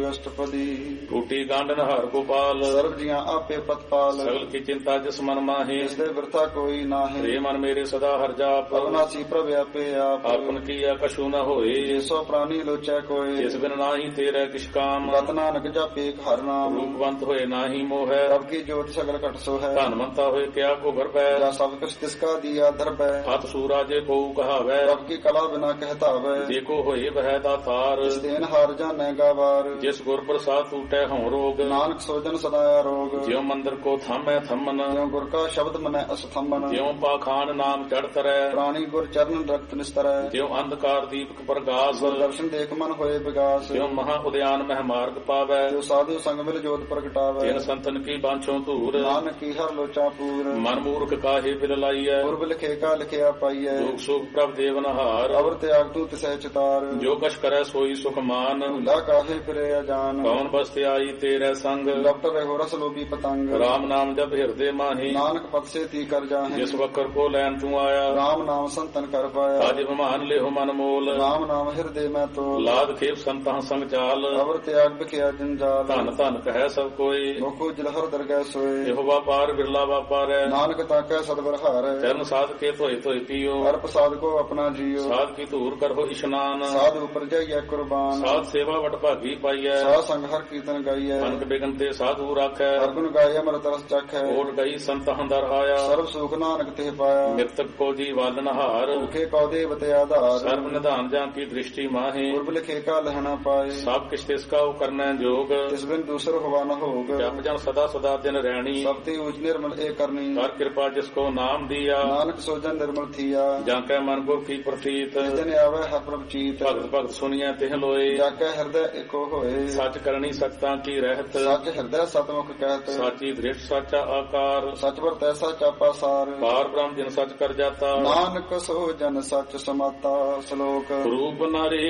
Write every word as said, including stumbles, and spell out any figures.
ਅਸ਼ਟਪਦੀ। ਟੂਟੀ ਗਾਂਢ ਨਹਾਰ ਗੋਪਾਲ ਸਰਬ ਜੀਆਂ ਆਪੇ ਪਤਪਾਲ। ਸਗਲ ਕੀ ਚਿੰਤਾ ਜਿਸ ਮਨ ਮਾਹੀ ਇਸ ਦੇ ਬਿਰਥਾ ਕੋਈ ਨਾਹੀ। ਰੇ ਮਨ ਮੇਰੇ ਸਦਾ ਹਰ ਜਾਪ ਅਵਨਾਸੀ ਪ੍ਰਭ ਆਪੇ ਆਪ। ਆਪਨ ਕੀਆ ਕਛੂ ਨ ਹੋਏ ਜਿਸੋ ਪ੍ਰਾਨੀ ਲੋਚੈ ਕੋਇ। ਜਿਸ ਬਿਨ ਨਾਹੀ ਤੇਰੇ ਕਿਛ ਕਾਮ ਗਤ ਨਾਨਕ ਜਾਪੇ ਹਰਿ ਨਾਮ। ਰੂਪਵੰਤ ਹੋਏ ਨਾਹੀ ਮੋਹੈ ਪ੍ਰਭ ਕੀ ਜੋਤ ਸਗਲ ਘਟ ਸੋ ਹੈ। ਧਨਵੰਤਾ ਹੋਏ ਕਿਆ ਕੋ ਘਰ ਪੈ ਜਾ ਸਭ ਕੁਛ ਤਿਸ ਕਾ ਦੀਆ ਦਰਬੈ। ਹੱਥ ਸੂਰਾ ਜੇ ਕੋ ਕਹਾਵੈ ਪ੍ਰਭ ਕੀ ਕਲਾ ਬਿਨਾ ਕਹਿਤਾਵੈ। ਜੇ ਕੋ ਹੋਏ ਬਹਿ ਦਾਤਾਰ ਇਸ ਦੇਨ ਹਾਰ ਜਾਣੈ ਗਾਵਾਰ। ਜਿਸ ਗੁਰ ਪ੍ਰਸਾਦ ਟੂਟੈ ਹਉ ਰੋਗ ਨਾਨਕ ਸੋਜਨ ਸਦਾ ਰੋਗ। ਜਿਉ ਮੰਦਰ ਕੋ ਥਾਮੈ ਥੰਮਨ ਜਿਉ ਗੁਰ ਕਾ ਸ਼ਬਦ ਮਨੈ ਅਸਥੰਮਨ। ਜਿਉ ਪਾਖਾਨ ਨਾਮ ਚੜ ਤਰੈ ਪ੍ਰਾਣੀ ਗੁਰ ਚਰਨ ਰਖਤ ਨਿਸਤਰੈ। ਜਿਉ ਅੰਧਕਾਰ ਦੀਪਕ ਪ੍ਰਗਾਸ ਗੁਰ ਦਰਸ਼ਨ ਦੇਖ ਮਨ ਹੋਏ ਵਿਗਾਸ। ਜਿਉ ਮਹਾ ਉਦਿਆਨ ਮਹਿ ਮਾਰਗ ਪਾਵੈ ਜੋ ਸਾਧੂ ਸੰਗ ਮਿਲ ਜੋਤ ਪ੍ਰਗਟਾਵੈ। ਜਿਨ ਸੰਤਨ ਕੀ ਬਾਂਛੋ ਧੂਰ ਨਾਨਕ ਕੀ ਹਰ ਲੋਚਾ ਪੂਰ। ਮਨ ਮੂਰਖ ਕਾਹੇ ਬਿਲ ਲਾਈਐ ਪੁਰਬ ਲਿਖੇ ਕਾ ਲਿਖਿਆ ਪਾਈਐ। ਦੁਖ ਸੁਖ ਪ੍ਰਭ ਦੇਵਨਹਾਰ ਅਵਰ ਤਿਆਗ ਤੂੰ ਤਿਸੈ ਚਿਤਾਰ। ਜੋ ਕਛ ਕਰੈ ਸੋਈ ਸੁਖ ਮਾਨ ਭੁਲਾ ਕਾਹੇ ਫਿਰੇ ਅਜਾਨ। ਕੌਣ ਬਸਤਿ ਆਈ ਤੇਰੇ ਸੰਗ ਲਪਟ ਰਹੋ ਰਸ ਲੋਭੀ ਪਤੰਗ। ਰਾਮ ਨਾਮ ਜਪ ਹਿਰਦੇ ਮਾਹੀ ਨਾਨਕ ਪਦ ਸੇ ਤੀ ਕਰ ਜਾਹੇ। ਜਿਸ ਵਕਰ ਕੋ ਲੈਣ ਤੂੰ ਆਇਆ ਰਾਮ ਨਾਮ ਸੰਤਨ ਕਰ ਪਾਇਆ। ਅਜ ਬਿਮਾਨ ਲਿਹੁ ਮਨ ਮੋਲ ਰਾਮ ਨਾਮ ਹਿਰਦੇ ਮੈਂ ਤੋਲ। ਲਾਦ ਖੇਪ ਸੰਤਾਂ ਸੰਗ ਚਾਲ ਅਵਰ ਤਿਆਗ ਬਿਖਿਆ ਜੰਜਾਲ। ਧਨ ਧਨ ਕਹੈ ਸਭ ਕੋਈ ਮੁਖੋ ਜਲਹਰ ਦਰਗਹਿ ਸੋਏ। ਇਹੋ ਵਾਪਾਰ ਬਿਰਲਾ ਵਾਪਾਰੈ ਨਾਨਕ ਤਾਕੈ ਸਤਿਗੁਰ ਹਾਰੈ। ਚਰਨ ਸਾਧ ਕੇ ਧੋਏ ਧੋਏ ਪੀਓ ਹਰ ਪ੍ਰਸਾਦ ਕੋ ਆਪਣਾ ਜੀਓ। ਸਾਧ ਕੀ ਧੂਰ ਕਰੋ ਇਸ਼ਨਾਨ ਸਾਧ ਉਪਰ ਜਾਈਐ ਕੁਰਬਾਨ। ਸਾਧ ਸੇਵਾ ਵਟ ਭਾਗੀ ਪਾਈਐ ਸਾਧ ਸੰਗ ਹਰ ਕੀਰਤਨ ਗਾਈਐ। ਅਨਕ ਬਿਗਨ ਤੇ ਸਾਧੂ ਰਾਖੈ ਹਰ ਗੁਣ ਗਾਏ ਅੰਮ੍ਰਿਤ ਰਸ ਚਖੈ। ਓਟ ਗਈ ਸੰਤਹ ਦਰ ਆਇਆ ਸਰਬ ਸੁਖ ਨਾਨਕ ਤੇ ਪਾਇਆ। ਮਿਰਤਕ ਕੋ ਜੀ ਵਾਲਨਹਾਰ ਭੁਖੇ ਕਉ ਦੇਵ ਤੇ ਆਧਾਰ। ਸਰਬ ਨਿਧਾਨ ਜਾਂ ਕੀ ਦ੍ਰਿਸ਼ਟੀ ਮਾਹੇ ਪੁਰਬ ਲਿਖੇ ਕਾ ਲਹਣਾ ਪਾਏ। ਸਭ ਕਿਛ ਤਿਸ ਕਾ ਕਰਨੈ ਜੋਗ ਤਿਸ ਬਿਨ ਦੂਸਰ ਹੋਵਾ ਨ ਹੋਗ। ਜਪ ਜਨ ਸਦਾ ਸਦਾ ਦਿਨ ਰਹਿਣੀ ਸਭ ਤੇ ਉਚ ਨਿਰਮਲ ਏ ਕਰਨੀ। ਕਰ ਕਿਰਪਾ ਜਿਸ ਕੋ ਨਾਮ ਦੀਆ ਨਾਨਕ ਸੋਜਨ ਨਿਰਮਲ ਥੀਆ। ਜਾਂ ਕੈ ਮਨ ਗੁਰ ਕੀ ਪ੍ਰਤੀਤ ਜਿਸ ਦਿਨ ਆਵੈ ਹਰ ਪ੍ਰਭ ਚੀਤ। ਭਗਤ ਭਗਤ ਸੁਣੀਐ ਤਿਹ ਲੋਏ ਜਾ ਕੈ ਹਿਰਦੈ ਏਕੋ ਹੋਏ। ਸੱਚ ਕਰਨੀ ਸਖਤਾਂ ਕੀ ਰਹਿਤ ਸੱਚ ਹਿਰਦੈ ਸਤਮੁਖ ਕਹਿਤ। ਸਾਚੀ ਦ੍ਰਿਸ਼ਟ ਸਾਚਾ ਆਕਾਰ ਸੱਚ ਵਰਤੈ ਸੱਚ ਆਪਾ ਸਾਰ। ਪਾਰ ਬ੍ਰਹਮ ਜਿਨ ਸੱਚ ਕਰ ਜਾਤਾ ਨਾਨਕ ਸੋ ਜਨ ਸੱਚ ਸਮਾਤਾ। ਸ਼ਲੋਕ ਰੂਪ ਨਾਰੇ